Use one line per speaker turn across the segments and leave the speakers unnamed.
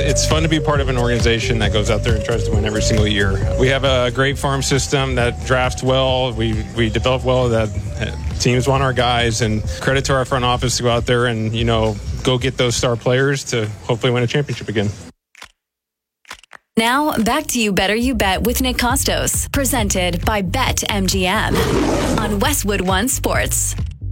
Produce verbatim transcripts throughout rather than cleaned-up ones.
it's fun to be part of an organization that goes out there and tries to win every single year. We have a great farm system that drafts well. We we develop well. That teams want our guys, and credit to our front office to go out there and, you know, go get those star players to hopefully win a championship again.
Now, back to You Better You Bet with Nick Costos, presented by BetMGM on Westwood One Sports.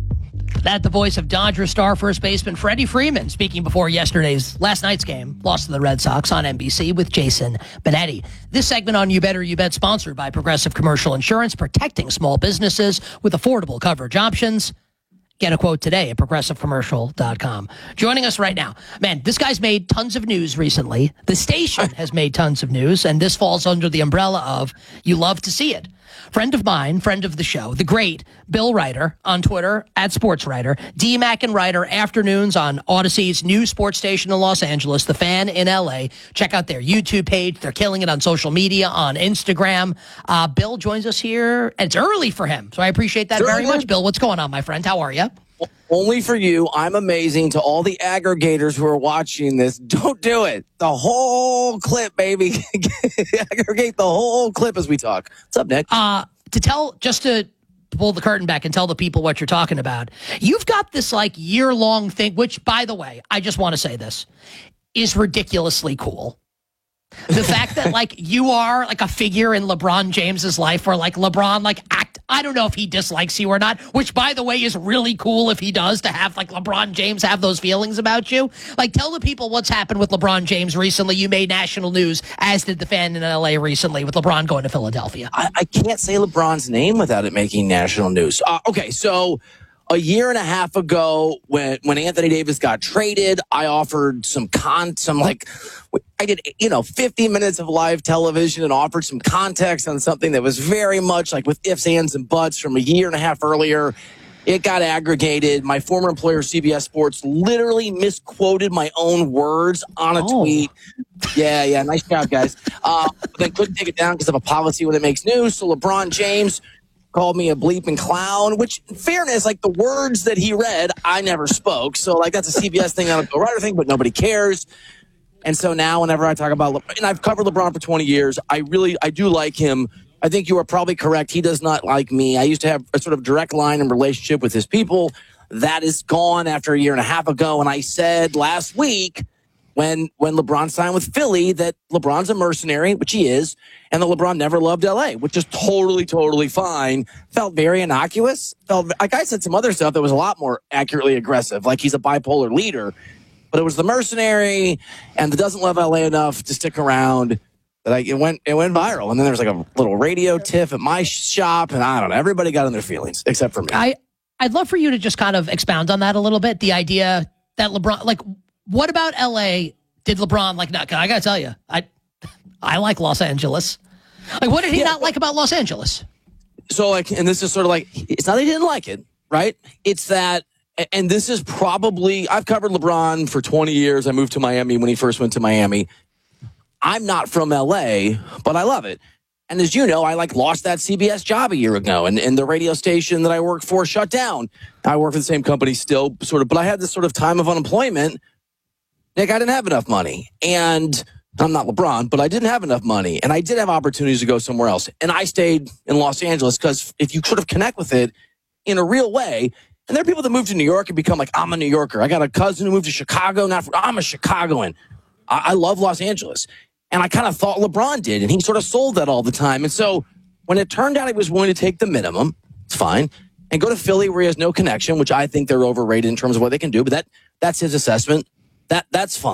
That the voice of Dodger star first baseman Freddie Freeman speaking before yesterday's, last night's game, lost to the Red Sox on N B C with Jason Benetti. This segment on You Better You Bet sponsored by Progressive Commercial Insurance, protecting small businesses with affordable coverage options. Get a quote today at progressive commercial dot com. Joining us right now, man, this guy's made tons of news recently. The station has made tons of news, and this falls under the umbrella of you love to see it. Friend of mine, friend of the show, the great Bill Ryder on Twitter, at SportsWriter, D Mac and Ryder afternoons on Odyssey's new sports station in Los Angeles, The Fan in L A. Check out their YouTube page. They're killing it on social media, on Instagram. Uh, Bill joins us here. It's early for him, so I appreciate that very much. Bill, what's going on, my friend? How are you?
Only for you. I'm amazing. To all the aggregators who are watching this, don't do it. The whole clip, baby. Aggregate the whole clip as we talk. What's up, Nick?
Uh, to tell, just to pull the curtain back and tell the people what you're talking about, you've got this like year-long thing, which, by the way, I just want to say this, is ridiculously cool. The fact that like you are like a figure in LeBron James's life, where like LeBron like act, I don't know if he dislikes you or not, which by the way is really cool if he does, to have like LeBron James have those feelings about you. Like, tell the people what's happened with LeBron James recently. You made national news, as did the Fan in L A recently, with LeBron going to Philadelphia.
I, I can't say LeBron's name without it making national news. Uh, okay, so a year and a half ago, when when Anthony Davis got traded, I offered some con, some like, I did, you know, fifty minutes of live television and offered some context on something that was very much like with ifs, ands, and buts from a year and a half earlier. It got aggregated. My former employer, C B S Sports, literally misquoted my own words on a
oh. tweet.
Yeah, yeah, nice job, guys. Uh, but then couldn't take it down because of a policy when it makes news. So LeBron James called me a bleeping clown, which, in fairness, like the words that he read, I never spoke. So, like, that's a C B S thing, not a Bill Ryder thing, but nobody cares. And so now whenever I talk about LeBron, and I've covered LeBron for twenty years, I really, I do like him. I think you are probably correct. He does not like me. I used to have a sort of direct line and relationship with his people. That is gone after a year and a half ago. And I said last week, when when LeBron signed with Philly, that LeBron's a mercenary, which he is, and that LeBron never loved L A, which is totally, totally fine. Felt very innocuous. Felt like I said some other stuff that was a lot more accurately aggressive, like he's a bipolar leader. But it was the mercenary and the doesn't love L A enough to stick around that I, it went it went viral. And then there was like a little radio tiff at my shop, and I don't know. Everybody got in their feelings except for me.
I, I'd love for you to just kind of expound on that a little bit. The idea that LeBron, like, what about L A did LeBron like? Not, I gotta tell you, I I like Los Angeles. Like, what did he yeah, not like about Los Angeles?
So, like, and this is sort of like, it's not that he didn't like it, right? It's that, and this is probably, I've covered LeBron for twenty years. I moved to Miami when he first went to Miami. I'm not from L A, but I love it. And as you know, I like lost that C B S job a year ago, and, and the radio station that I worked for shut down. I work for the same company still, sort of, but I had this sort of time of unemployment. Nick, I didn't have enough money, and I'm not LeBron, but I didn't have enough money, and I did have opportunities to go somewhere else. And I stayed in Los Angeles because if you sort of connect with it in a real way, and there are people that move to New York and become like, I'm a New Yorker. I got a cousin who moved to Chicago. Not for, I'm a Chicagoan. I, I love Los Angeles. And I kind of thought LeBron did, and he sort of sold that all the time. And so when it turned out he was willing to take the minimum, it's fine, and go to Philly where he has no connection, which I think they're overrated in terms of what they can do, but that that's his assessment. That That's fine.